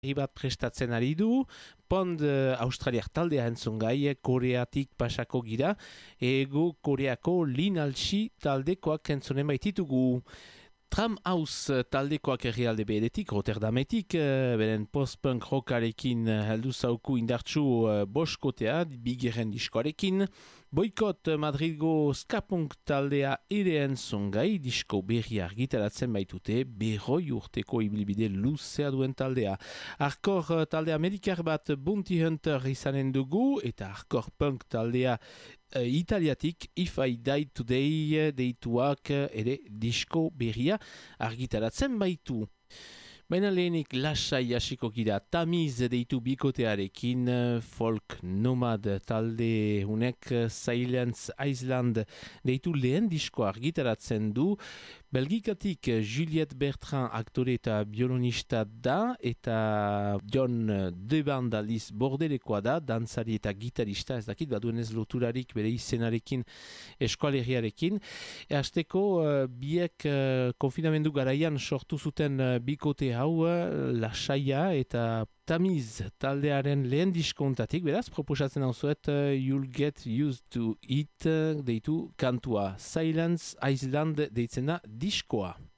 bat prestatzen ari du, Pond australiak taldea entzun gai, Koreatik pasako gira, ego Koreako Linaltsi taldekoak entzunen baititugu. Tram House taldekoak herrialde beretik, Rotterdametik, beren post-punk rockarekin heldu zauku indartsu boskotea, bigarren diskoarekin. Boikot Madridgo skapunk taldea ere entzun gai, disko berri argitaratzen baitute, 100 urteko ibilbide luzea duen taldea. Hardcore talde amerikar bat Bounty Hunter izanen dugu, eta hardcore punk taldea italiatik If I Die Today deituak ere disko berria argitaratzen baitu. Baina lehenik lasai hasiko gira Tamiz deitu bikotearekin, folk nomad talde hunek Silence Island deitu lehen disko argitaratzen du. Belgikatik Juliette Bertrand aktore eta biolonista da, eta John Deband aliz bordelekoa da, dantzari eta gitarista, ez dakit, baduen ez loturarik bere izenarekin eskualeriarekin. Hasteko biek konfinamendu garaian sortu zuten bikote hau, lasaia eta Tamiz taldearen lehen diskontatik, beraz, proposatzen hau zuet You'll Get Used to It deitu kantua. Silence Island deitzen da diskoa.